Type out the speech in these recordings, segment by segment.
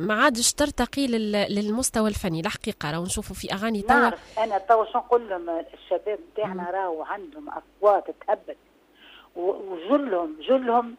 ما عادش ترتقي للمستوى الفني الحقيقه. راهو نشوفوا في اغاني توا. نعرف انا توا شو نقول لهم الشباب نتاعنا راهو عندهم اصوات تهبل وجلهم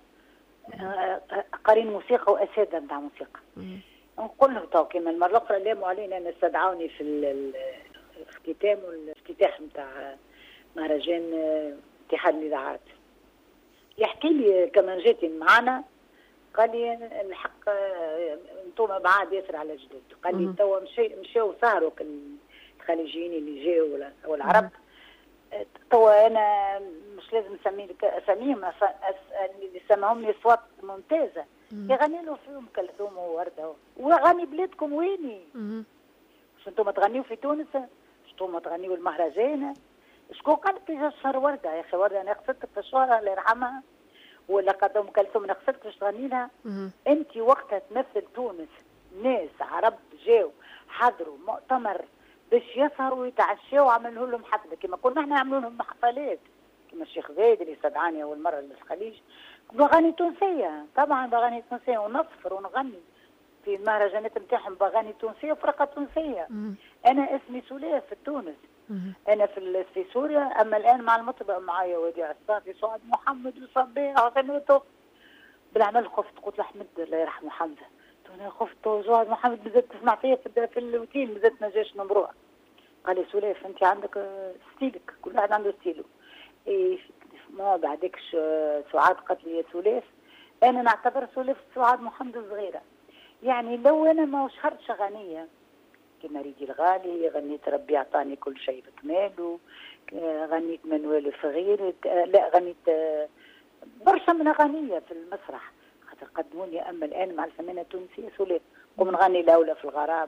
قارين موسيقى واساتذه نتاع موسيقى. نقول لهم تو كيما المره الاخرى لاموا علينا انا استدعوني في الاختتام والافتتاح نتاع مهرجان اتحاد الاذاعات. يحكي لي كمان جاتي معنا قال لي الحق انتم بعاد ياسر على جدود. قال لي توا مشاو سهروا الخليجيين اللي جاوا والعرب. توا انا مش لازم اسميهم اللي سمعهم لي اصوات ممتازه يغني له فيهم كلثوم وورده واغاني بلادكم ويني؟ مش انتم تغنيوا في تونس؟ مش انتم تغنيوا المهرجان؟ شكون قال لك يا شهر ورده؟ يا اخي ورده انا خسرتك في الشهر الله يرحمها ولا قد ام كلثوم انا خسرت باش تغني لها؟ انت وقتها تمثل تونس ناس عرب جاوا حضروا مؤتمر باش يسهروا ويتعشوا وعملوا لهم حفله كما كنا احنا نعملوا لهم حفلات كما الشيخ زايد اللي استدعاني اول مره للخليج باغاني تونسيه. طبعا باغاني تونسيه ونصفر ونغني في المهرجانات نتاعهم باغاني تونسيه وفرقه تونسيه. انا اسمي سلاف في تونس. انا في سوريا. اما الان مع المطرب معايا وديع الصافي سعاد محمد وصبيح حسن وتوف بالعمل خفت قلت له احمد الله يرحمه حمزه انا خفت سعاد محمد بزات تسمع فيا في الوتيل بزات ما جاش نمروها. قال لي سلاف انت عندك ستيلك كل واحد عنده ستيلو. إيه ما بعدك سعاد قالت لي يا سلاف انا نعتبر سلاف سعاد محمد صغيره. يعني لو انا ما شهرتش اغانيه كما ريدي الغالي غنيت ربي اعطاني كل شيء بكماله غنيت منوال الصغير لا غنيت برشا من اغانيه في المسرح خاطر قدموني. اما الان مع الفنانه التونسيه سلاف قوم نغني الاولى في الغرام.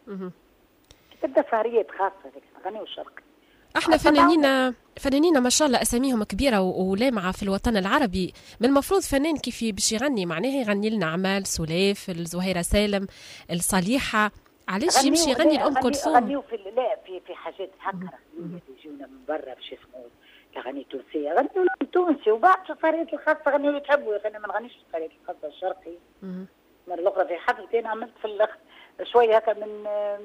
تبدا سهريات خاصه هذيك نغنيو الشرقي. احنا فنانين ما شاء الله اساميهم كبيره ولامعه في الوطن العربي. من المفروض فنان كيف باش يغني معناه يغني لنا اعمال سلاف الزهيره سالم الصليحه. علاش يمشي يغني لأم كلثوم؟ غنيو في حاجات هكا اللي يجونا من برا باش يسمعوا اغاني تونسيه غنيو لهم تونسي وبعد في القريات الخاصه غنيو اللي تحبوا. يا اخي انا ما نغنيش في القريات الخاصه الشرقي. المره الاخرى في حفلتين عملت في شويه هكا من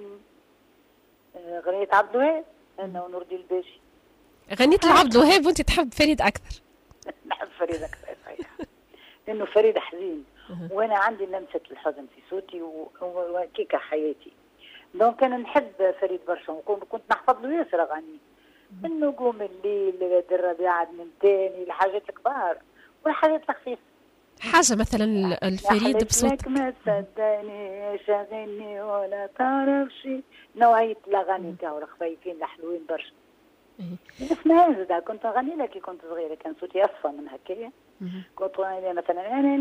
غنية عبد الوهاب انا ونور الدين الباشي. غنيت لعبد الوهاب وانت تحب فريد اكثر؟ نحب فريد اكثر صحيح لانه فريد حزين وانا عندي لمسه الحزن في صوتي وكيكه حياتي. دونك انا نحب فريد برشا وكنت نحفظ له ياسر اغاني من نجوم الليل الربيع من تاني الحاجات الكبار والحاجات الخفيفه. حاجه مثلا الفريد بصوتك ما تصدقني شاغلني ولا تعرفش نوعيه الاغاني تاعو الخفيفين الحلوين برشا. اسمها زاد كنت اغني لها كي كنت صغيره كان صوتي اصفى من هكايا. كنت اغني مثلا انا